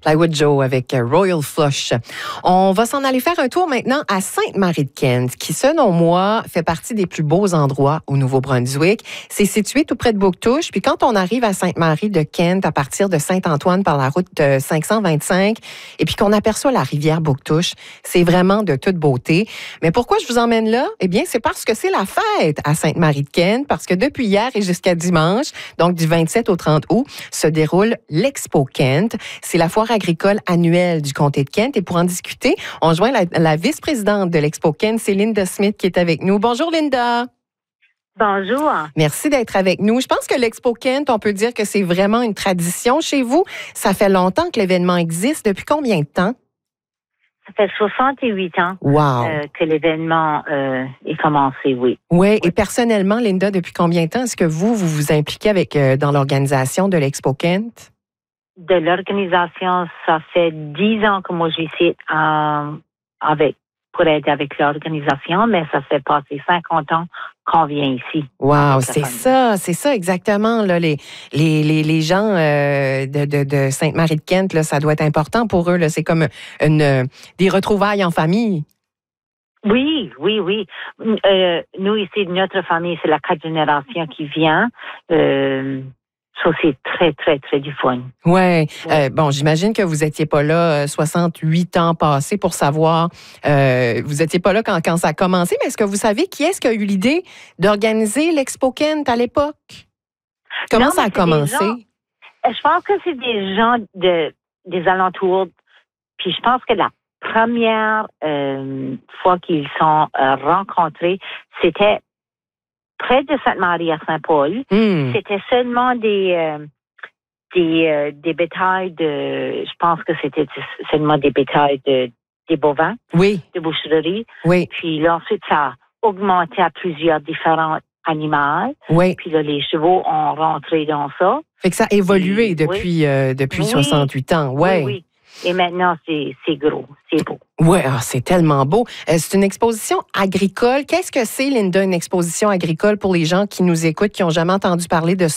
Plywood Joe avec Royal Flush. On va s'en aller faire un tour maintenant à Sainte-Marie-de-Kent, qui, selon moi, fait partie des plus beaux endroits au Nouveau-Brunswick. C'est situé tout près de Bouctouche. Puis quand on arrive à Sainte-Marie-de-Kent, à partir de Saint-Antoine par la route 525, et puis qu'on aperçoit la rivière Bouctouche, c'est vraiment de toute beauté. Mais pourquoi je vous emmène là? Eh bien, c'est parce que c'est la fête à Sainte-Marie-de-Kent, parce que depuis hier et jusqu'à dimanche, donc du 27 au 30 août, se déroule l'Expo Kent. C'est la foire agricole annuelle du comté de Kent. Et pour en discuter, on joint la vice-présidente de l'Expo Kent, c'est Linda Smith qui est avec nous. Bonjour Linda. Bonjour. Merci d'être avec nous. Je pense que l'Expo Kent, on peut dire que c'est vraiment une tradition chez vous. Ça fait longtemps que l'événement existe. Depuis combien de temps? Ça fait 68 ans que l'événement est commencé, oui. Oui, et personnellement, Linda, depuis combien de temps est-ce que vous vous impliquez dans l'organisation de l'Expo Kent? De l'organisation, ça fait 10 ans que moi j'y suis pour aider avec l'organisation, mais ça fait passer 50 ans qu'on vient ici. Wow, c'est ça exactement. Là, les gens de Sainte-Marie-de-Kent, là, ça doit être important pour eux. Là, c'est comme des retrouvailles en famille. Oui. Nous, ici, notre famille, c'est la 4 générations qui vient. Ça, c'est très, très, très du fun. Oui. Bon, j'imagine que vous n'étiez pas là 68 ans passés pour savoir. Vous n'étiez pas là quand ça a commencé, mais est-ce que vous savez qui est-ce qui a eu l'idée d'organiser l'Expo Kent à l'époque? Comment ça a commencé? Je pense que c'est des gens des alentours. Puis je pense que la première fois qu'ils sont rencontrés, c'était près de Sainte-Marie à Saint-Paul. C'était seulement des bétails je pense que c'était seulement des bétails des bovins. Oui. De boucherie. Oui. Puis là, ensuite, ça a augmenté à plusieurs différents animaux. Oui. Puis là, les chevaux ont rentré dans ça. Fait que ça a évolué depuis 68 ans. Ouais. Oui. Et maintenant, c'est gros, c'est beau. Oui, c'est tellement beau. C'est une exposition agricole. Qu'est-ce que c'est, Linda, une exposition agricole pour les gens qui nous écoutent, qui n'ont jamais entendu parler de ça?